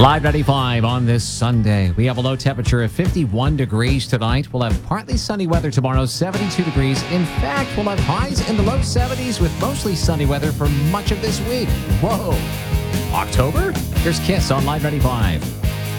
Live 95 on this Sunday. We have a low temperature of 51 degrees tonight. We'll have partly sunny weather tomorrow, 72 degrees. In fact, we'll have highs in the low 70s with mostly sunny weather for much of this week. Whoa. October? Here's Kiss on Live 95.